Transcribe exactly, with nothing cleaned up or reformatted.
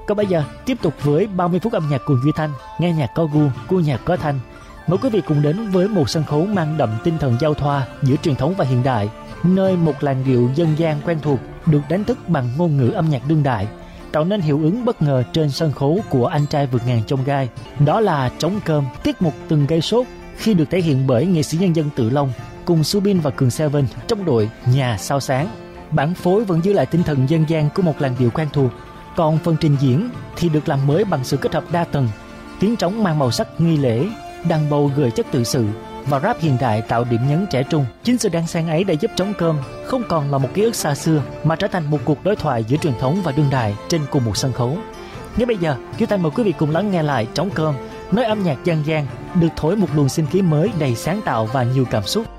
Còn bây giờ tiếp tục với ba mươi phút âm nhạc cùng Duy Thanh, nghe nhạc có gu, cu nhạc có thanh. Mời quý vị cùng đến với một sân khấu mang đậm tinh thần giao thoa giữa truyền thống và hiện đại, nơi một làn điệu dân gian quen thuộc được đánh thức bằng ngôn ngữ âm nhạc đương đại, tạo nên hiệu ứng bất ngờ trên sân khấu của Anh Trai Vượt Ngàn Chông Gai. Đó là Trống Cơm, tiết mục từng gây sốt khi được thể hiện bởi nghệ sĩ nhân dân Tự Long cùng Subin và Cường Seven trong đội Nhà Sao Sáng. Bản phối vẫn giữ lại tinh thần dân gian của một làn điệu quen thuộc, còn phần trình diễn thì được làm mới bằng sự kết hợp đa tầng, tiếng trống mang màu sắc nghi lễ, đàn bầu gợi chất tự sự và rap hiện đại tạo điểm nhấn trẻ trung. Chính sự đan xen ấy đã giúp Trống Cơm không còn là một ký ức xa xưa mà trở thành một cuộc đối thoại giữa truyền thống và đương đại trên cùng một sân khấu. Ngay bây giờ, Duy Thanh mời quý vị cùng lắng nghe lại Trống Cơm, nơi âm nhạc dân gian được thổi một luồng sinh khí mới đầy sáng tạo và nhiều cảm xúc.